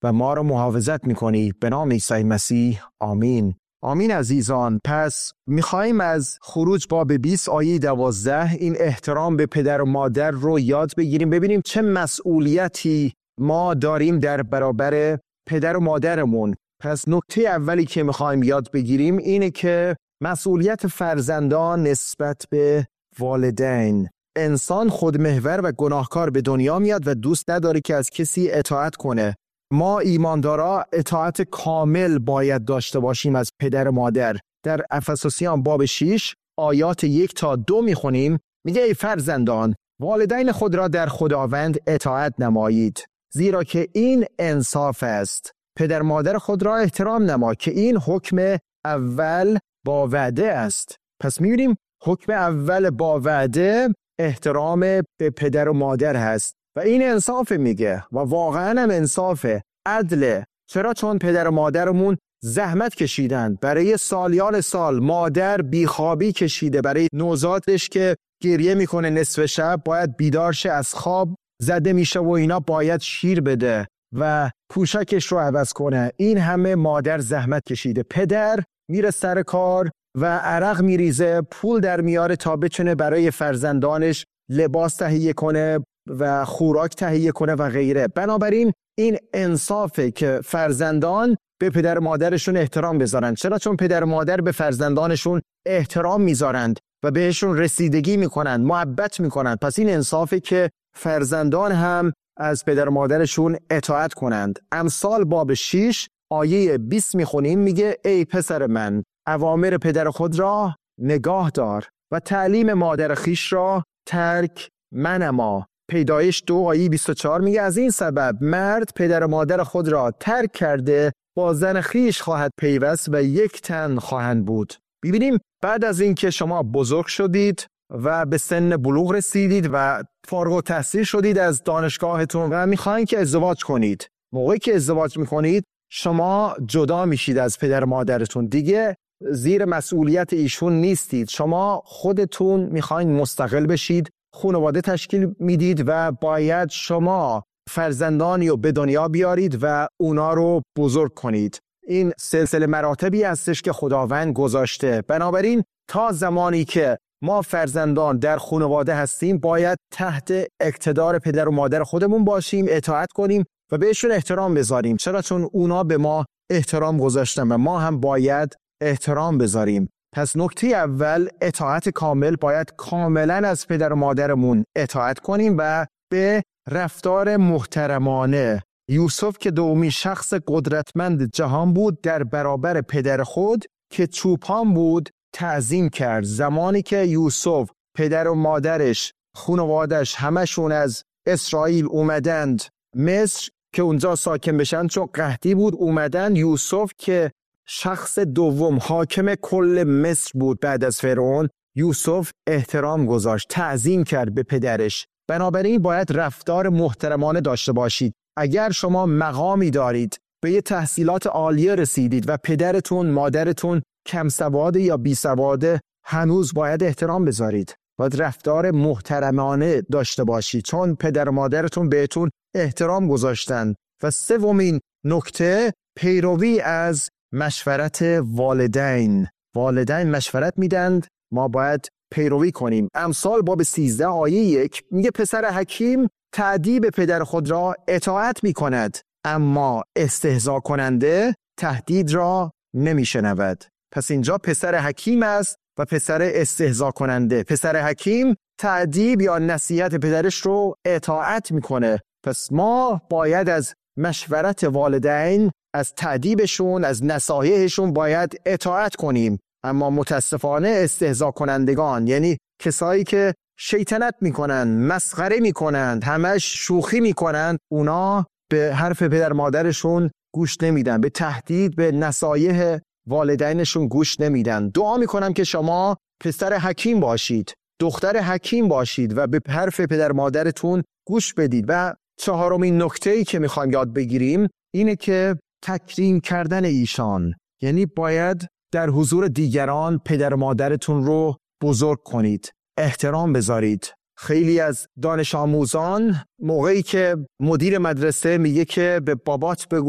و ما رو محافظت میکنی. به نام عیسی مسیح آمین. آمین عزیزان. پس میخواییم از خروج باب 20 آیه 12 این احترام به پدر و مادر رو یاد بگیریم، ببینیم چه مسئولیتی ما داریم در برابر پدر و مادرمون. پس نکته اولی که میخوایم یاد بگیریم اینه که مسئولیت فرزندان نسبت به والدین. انسان خودمحور و گناهکار به دنیا میاد و دوست نداره که از کسی اطاعت کنه. ما ایماندارا اطاعت کامل باید داشته باشیم از پدر و مادر. در افسوسیان باب 6 آیات 1 تا 2 میخونیم، میگه ای فرزندان والدین خود را در خداوند اطاعت نمایید، زیرا که این انصاف است. پدر مادر خود را احترام نما که این حکم اول با وعده است. پس میبینیم حکم اول با وعده احترام به پدر و مادر هست و این انصاف میگه و واقعا هم انصافه، عدله. چرا؟ چون پدر و مادرمون زحمت کشیدن برای سالیان سال. مادر بیخوابی کشیده برای نوزادش که گریه میکنه نصف شب، باید بیدار شه، از خواب زده میشه و اینا باید شیر بده و پوشکش رو عوض کنه. این همه مادر زحمت کشیده. پدر میره سر کار و عرق میریزه، پول در میاره تا بتونه برای فرزندانش لباس تهیه کنه و خوراک تهیه کنه و غیره. بنابراین این انصافه که فرزندان به پدر مادرشون احترام بذارن. چرا؟ چون پدر مادر به فرزندانشون احترام میذارند و بهشون رسیدگی میکنن، محبت میکنن. پس این انصافه که فرزندان هم از پدر مادرشون اطاعت کنند. امثال باب 6 آیه 20 میخونیم، میگه ای پسر من اوامر پدر خود را نگاه دار و تعلیم مادر خیش را ترک منما. پیدایش 2 آیه 24 میگه از این سبب مرد پدر و مادر خود را ترک کرده با زن خیش خواهد پیوست و یک تن خواهند بود. ببینیم بعد از این که شما بزرگ شدید و به سن بلوغ رسیدید و فارغ التحصیل شدید از دانشگاهتون و میخواین که ازدواج کنید، موقعی که ازدواج میکنید شما جدا میشید از پدر مادرتون، دیگه زیر مسئولیت ایشون نیستید. شما خودتون میخواین مستقل بشید، خانواده تشکیل میدید و باید شما فرزندانی رو به دنیا بیارید و اونا رو بزرگ کنید. این سلسله مراتبی هستش که خداوند گذاشته. بنابراین تا زمانی که ما فرزندان در خانواده هستیم باید تحت اقتدار پدر و مادر خودمون باشیم، اطاعت کنیم و بهشون احترام بذاریم. چرا؟ چون اونا به ما احترام گذاشتن و ما هم باید احترام بذاریم. پس نکته اول اطاعت کامل، باید کاملا از پدر و مادرمون اطاعت کنیم و به رفتار محترمانه. یوسف که دومین شخص قدرتمند جهان بود در برابر پدر خود که چوپان بود تعظیم کرد. زمانی که یوسف پدر و مادرش خانواده‌اش همشون از اسرائیل اومدند مصر که اونجا ساکن بشن، چون قحطی بود اومدن، یوسف که شخص دوم حاکم کل مصر بود بعد از فرعون، یوسف احترام گذاشت، تعظیم کرد به پدرش. بنابراین باید رفتار محترمانه داشته باشید. اگر شما مقامی دارید، به یه تحصیلات عالیه رسیدید و پدرتون مادرتون کم سواده یا بی سواده، هنوز باید احترام بذارید. باید رفتار محترمانه داشته باشید چون پدر و مادرتون بهتون احترام گذاشتن. و سومین نکته پیروی از مشورت والدین. والدین مشورت میدند، ما باید پیروی کنیم. امثال باب 13 آیه 1 میگه پسر حکیم تأدیب پدر خود را اطاعت میکند، اما استهزا کننده تهدید را نمیشنود. پس اینجا پسر حکیم است و پسر استهزا کننده. پسر حکیم تأدیب یا نصیحت پدرش رو اطاعت میکنه. پس ما باید از مشورت والدین، از تأدیبشون، از نصایحشون باید اطاعت کنیم. اما متاسفانه استهزا کنندگان، یعنی کسایی که شیطنت میکنن، مسخره میکنن، همش شوخی میکنن، اونا به حرف پدر مادرشون گوش نمیدن، به تهدید، به نصایح والدینشون گوش نمیدن. دعا میکنم که شما پسر حکیم باشید، دختر حکیم باشید و به حرف پدر مادرتون گوش بدید. و چهارمین نکته‌ای که میخوایم یاد بگیریم اینه که تکریم کردن ایشان، یعنی باید در حضور دیگران پدر مادرتون رو بزرگ کنید، احترام بذارید. خیلی از دانش آموزان موقعی که مدیر مدرسه میگه که به بابات بگو